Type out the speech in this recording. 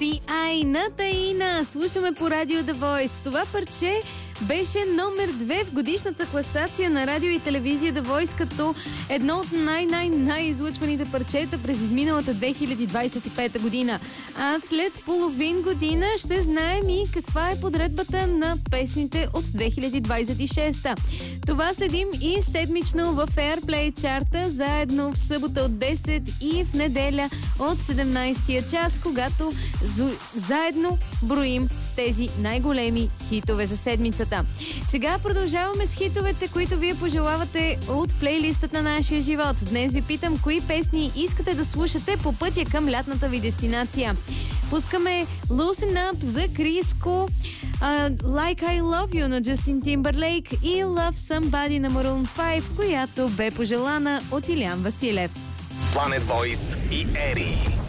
CI на Таина. Слушаме по радио The Voice. Това парче беше номер 2 в годишната класация на радио и телевизия The Voice, като едно от най-излъчваните парчета през изминалата 2025 година. А след половин година ще знаем и каква е подредбата на песните от 2026. Това следим и седмично в Airplay чарта, заедно в събота от 10 и в неделя от 17 час, когато заедно броим тези най-големи хитове за седмицата. Сега продължаваме с хитовете, които вие пожелавате от плейлистът на нашия живот. Днес ви питам, кои песни искате да слушате по пътя към лятната ви дестинация. Пускаме Loosen Up за Криско, Like I Love You на Justin Timberlake и Love Somebody на Maroon 5, която бе пожелана от Илян Василев. Planet Voice и Ери.